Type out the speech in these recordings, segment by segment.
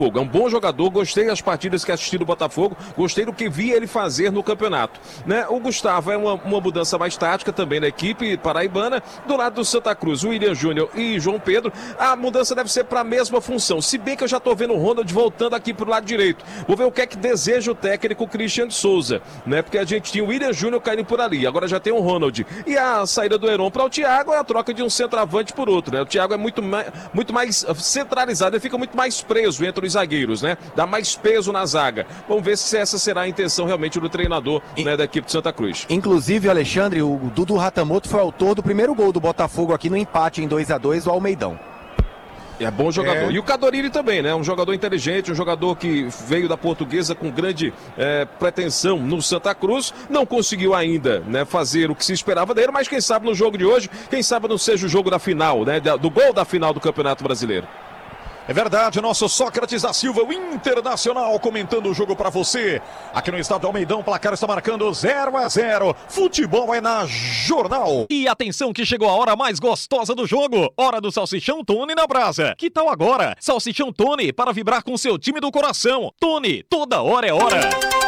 É um bom jogador, gostei das partidas que assisti do Botafogo, gostei do que vi ele fazer no campeonato, né? O Gustavo é uma mudança mais tática também na equipe paraibana. Do lado do Santa Cruz, William Júnior e João Pedro, a mudança deve ser para a mesma função, se bem que eu já estou vendo o Ronald voltando aqui para o lado direito. Vou ver o que é que deseja o técnico Christian Souza, né? Porque a gente tinha o William Júnior caindo por ali, agora já tem o Ronald. E a saída do Heron para o Thiago é a troca de um centroavante por outro, né? O Thiago é muito mais centralizado, ele fica muito mais preso entre os zagueiros, né? Dá mais peso na zaga. Vamos ver se essa será a intenção realmente do treinador, né, da equipe de Santa Cruz. Inclusive, Alexandre, o Dudu Ratamoto foi autor do primeiro gol do Botafogo aqui no empate em 2-2 do Almeidão. É bom jogador. E o Cadorini também, né? Um jogador inteligente, um jogador que veio da Portuguesa com grande pretensão no Santa Cruz. Não conseguiu ainda, né, fazer o que se esperava dele, mas quem sabe no jogo de hoje, quem sabe não seja o jogo da final, né? Do gol da final do Campeonato Brasileiro. É verdade, nosso Sócrates da Silva, o Internacional, comentando o jogo para você. Aqui no estádio Almeidão, o placar está marcando 0-0. Futebol é na Jornal. E atenção que chegou a hora mais gostosa do jogo. Hora do Salsichão Tony na brasa. Que tal agora? Salsichão Tony para vibrar com seu time do coração. Tony, toda hora é hora.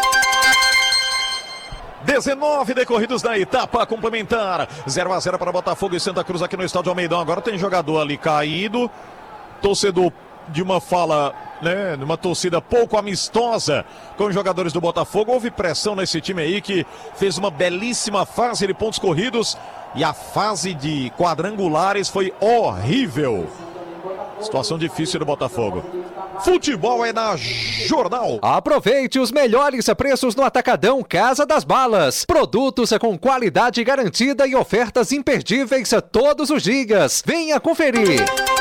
19 decorridos da etapa complementar. 0-0 para Botafogo e Santa Cruz aqui no estádio Almeidão. Agora tem jogador ali caído. Torcedor de uma fala, né, de uma torcida pouco amistosa com os jogadores do Botafogo. Houve pressão nesse time aí que fez uma belíssima fase de pontos corridos e a fase de quadrangulares foi horrível. Situação difícil do Botafogo. Futebol é na Jornal. Aproveite os melhores preços no Atacadão Casa das Balas. Produtos com qualidade garantida e ofertas imperdíveis todos os dias. Venha conferir.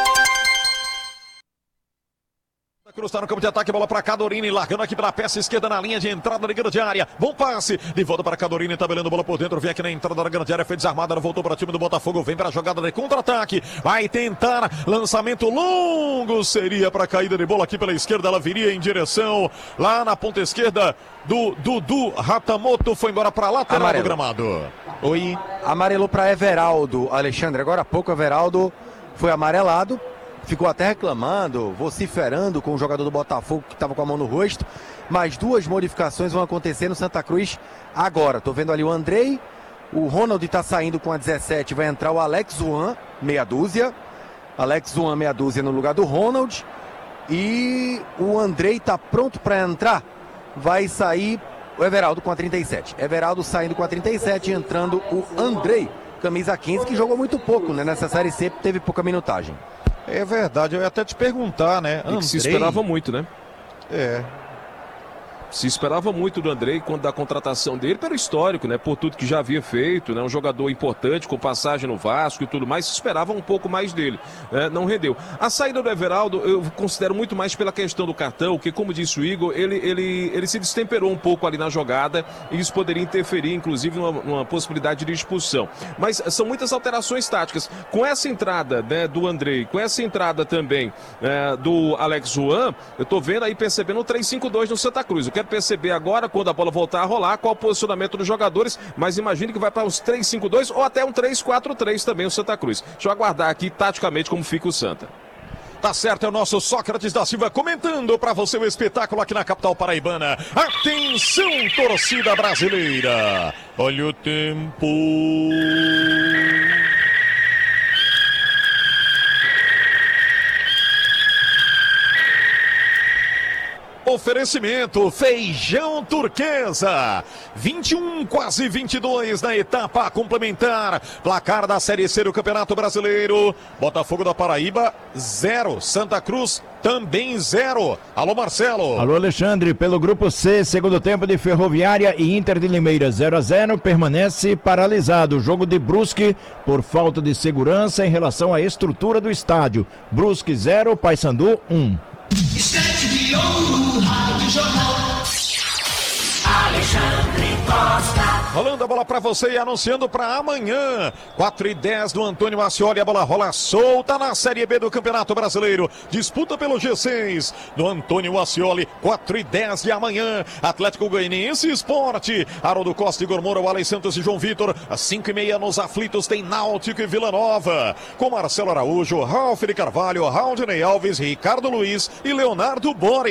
Cruz está no campo de ataque, bola para Cadorini, largando aqui pela peça esquerda na linha de entrada da grande área. Bom passe, de volta para Cadorini, tabelando bola por dentro, vem aqui na entrada da grande área, foi desarmada, voltou para o time do Botafogo, vem para a jogada de contra-ataque, vai tentar, lançamento longo, seria para a caída de bola aqui pela esquerda, ela viria em direção lá na ponta esquerda do Dudu Ratamoto, foi embora para a lateral do gramado. Oi. Amarelou para Everaldo, Alexandre, agora há pouco Everaldo foi amarelado. Ficou até reclamando, vociferando com o jogador do Botafogo que estava com a mão no rosto. Mas duas modificações vão acontecer no Santa Cruz agora. Tô vendo ali o Andrei, o Ronald está saindo com a 17, vai entrar o Alex Zuan, meia dúzia. Alex Zuan, meia dúzia no lugar do Ronald. E o Andrei está pronto para entrar. Vai sair o Everaldo com a 37. Everaldo saindo com a 37, entrando o Andrei, camisa 15, que jogou muito pouco, né? Nessa Série C teve pouca minutagem. É verdade, eu ia até te perguntar, né? Andrei, se esperava muito, né? É. Se esperava muito do Andrei quando da contratação dele, pelo histórico, né? Por tudo que já havia feito, né? Um jogador importante, com passagem no Vasco e tudo mais, se esperava um pouco mais dele, né? Não rendeu. A saída do Everaldo eu considero muito mais pela questão do cartão, que, como disse o Igor, ele se destemperou um pouco ali na jogada e isso poderia interferir, inclusive, numa possibilidade de expulsão. Mas são muitas alterações táticas. Com essa entrada, né, do Andrei, com essa entrada também do Alex Zuan, eu tô vendo aí, percebendo um 3-5-2 no Santa Cruz. Eu quero perceber agora, quando a bola voltar a rolar, qual o posicionamento dos jogadores, mas imagine que vai para uns 3-5-2 ou até um 3-4-3 também o Santa Cruz. Deixa eu aguardar aqui taticamente como fica o Santa. Tá certo, é o nosso Sócrates da Silva comentando para você o espetáculo aqui na capital paraibana. Atenção, torcida brasileira. Olha o tempo. Oferecimento Feijão Turquesa, 21, quase 22 na etapa complementar. Placar da Série C do Campeonato Brasileiro. Botafogo da Paraíba, 0. Santa Cruz, também 0. Alô, Marcelo. Alô, Alexandre. Pelo Grupo C, segundo tempo de Ferroviária e Inter de Limeira, 0-0, permanece paralisado. O jogo de Brusque por falta de segurança em relação à estrutura do estádio. Brusque 0, Paysandu 1. Instante de ouro, Rádio Jornal. Alexandre Costa. Rolando a bola para você e anunciando para amanhã. 4h10 do Antônio Ascioli. A bola rola solta na Série B do Campeonato Brasileiro. Disputa pelo G6 do Antônio Ascioli. 4h10 de amanhã. Atlético Goianiense Esporte. Haroldo Costa, Igor Moura, Alex Santos e João Vitor. Às 5h30 nos aflitos tem Náutico e Vila Nova. Com Marcelo Araújo, Ralf de Carvalho, Raudinei Alves, Ricardo Luiz e Leonardo Bore.